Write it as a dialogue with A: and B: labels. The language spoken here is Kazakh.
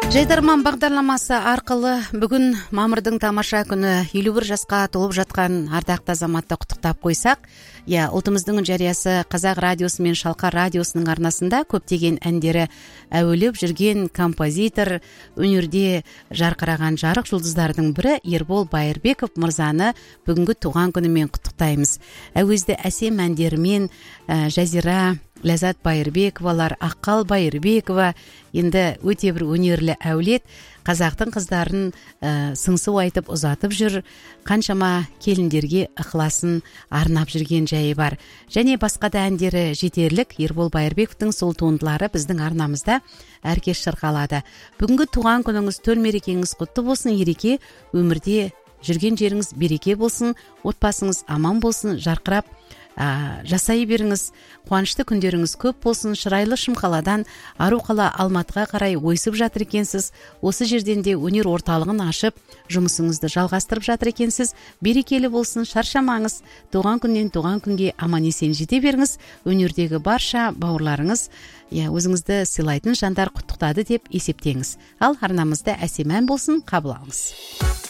A: Жайдарман бағдарламасы арқылы бүгін мамырдың тамаша күні 51 жасқа толып жатқан ардақты азаматты құттықтап қойсақ, ұлтымыздың жариясы Қазақ радиосы мен Шалқар радиосының арнасында көптеген әндері әуелеп жүрген композитор, өнерде жарқыраған жарық жұлдыздардың бірі Ербол Байырбеков мырзаны бүгінгі туған күнімен құттықтаймыз. Әуезді әсем әндерімен Жазира, Ләззат Байырбековалар, Аққал Байырбекова енді өте бір өнерлі әулет, қазақтың қыздарын сыңсу айтып ұзатып жүр, қаншама келіндерге ықыласын арнап жүрген жайы бар. Және басқа да әндері жетерлік. Ербол Байырбековтың сол туындылары біздің арнамызда әркеш шырқалады. Бүгінгі туған күніңіз, төл мерекеңіз құтты болсын, ереке, өмірде жүрген жеріңіз береке болсын, отбасыңыз аман болсын, жарқырап жасай беріңіз, қуанышты күндеріңіз көп болсын. Шырайлы Шымқаладан Ару-қала Алматыға қарай ойсып жатыр екенсіз. Осы жерден де өнер орталығын ашып, жұмысыңызды жалғастырып жатыр екенсіз. Берекелі болсын, шаршамаңыз. Туған күннен туған күнге аман есен жете беріңіз. Өнердегі барша бауырларыңыз, өзіңізді сыйлайтын жандар құттықтады деп есептеңіз. Ал арнамызда әсем ән болсын, қабыл алыңыз.